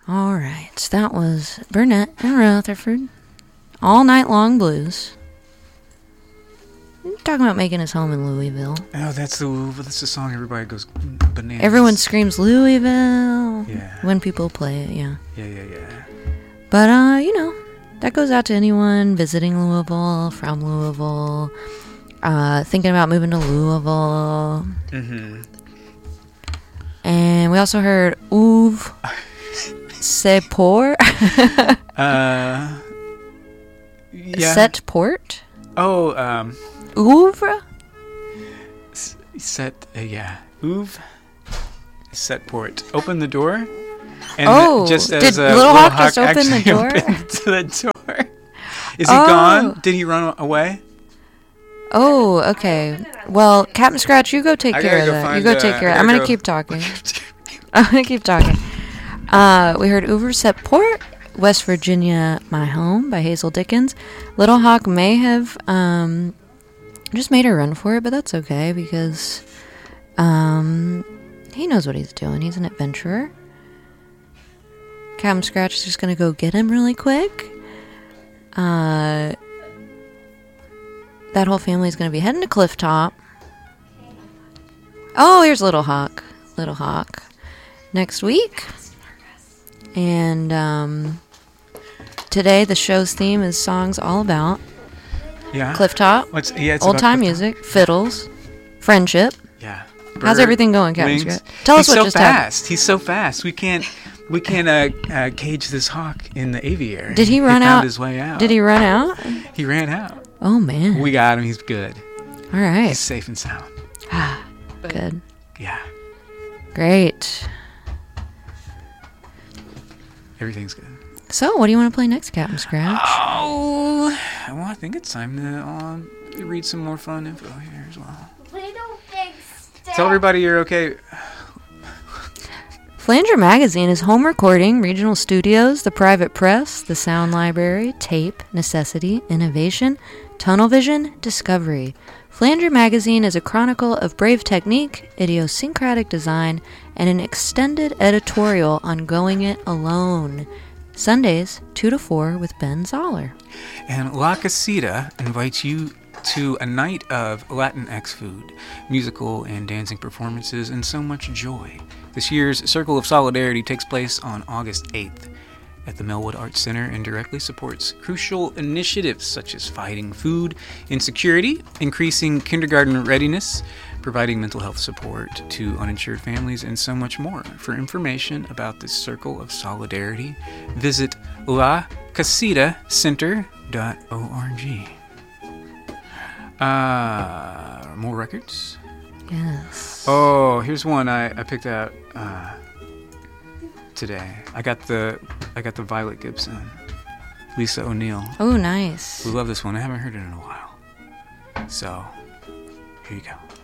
All right, that was Burnett and Rutherford. All Night Long Blues. Talking about making his home in Louisville. Oh, that's the song everybody goes bananas. Everyone screams Louisville Yeah. when people play it, yeah. Yeah. But, that goes out to anyone visiting Louisville, from Louisville, thinking about moving to Louisville. Mm-hmm. And we also heard Ouvre C'est Port. Yeah. Set Port. Oh, Ouvre? Ouvre. Set port. Open the door. And just did as Little Hawk just open the actually door? opened the door. Is he gone? Did he run away? Oh, okay. Well, Captain Scratch, you go take I care of gotta go that. find, You go take care of it. I'm going to keep talking. I'm going to keep talking. We heard Ouvre C'est Port, West Virginia, My Home by Hazel Dickens. Little Hawk may have just made a run for it, but that's okay because he knows what he's doing. He's an adventurer. Captain Scratch is just going to go get him really quick. That whole family is going to be heading to Cliff Top. Oh, here's Little Hawk. Little Hawk. Next week. And today the show's theme is songs all about Cliff Top. It's old time music, fiddles, friendship. Yeah. How's everything going, Captain Scratch? Tell us what just happened. He's so fast. We can't cage this hawk in the aviary. Did he run out? Found his way out. Did he run out? He ran out. Oh man. We got him. He's good. All right. He's safe and sound. Good. Yeah. Great. Everything's good. So, what do you want to play next, Captain Scratch? Oh, well, I think it's time to read some more fun info here as well. Little big step. Tell everybody you're okay. Flanger Magazine is home recording, regional studios, the private press, the sound library, tape, necessity, innovation, tunnel vision, discovery. Flanger Magazine is a chronicle of brave technique, idiosyncratic design, and an extended editorial on going it alone. Sundays, 2 to 4 with Ben Zoller. And La Casita invites you to a night of Latinx food, musical and dancing performances, and so much joy. This year's Circle of Solidarity takes place on August 8th at the Millwood Arts Center and directly supports crucial initiatives such as fighting food insecurity, increasing kindergarten readiness, providing mental health support to uninsured families, and so much more. For information about this Circle of Solidarity, visit lacasitacenter.org. More records? Yes. Oh, here's one I picked out today. I got the Violet Gibson, Lisa O'Neill. Oh, nice. We love this one. I haven't heard it in a while. So, here you go.